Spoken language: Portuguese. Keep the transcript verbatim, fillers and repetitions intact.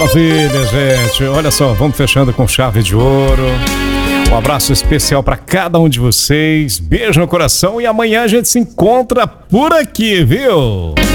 Maravilha, gente. Olha só, vamos fechando com chave de ouro. Um abraço especial para cada um de vocês. Beijo no coração e amanhã a gente se encontra por aqui, viu?